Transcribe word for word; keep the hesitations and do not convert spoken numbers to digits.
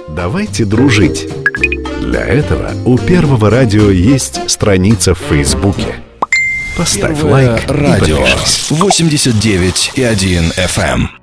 Давайте дружить. Для этого у Первого радио есть страница в Фейсбуке. Поставь Первое лайк радио и подпишись. восемьдесят девять и один эф эм.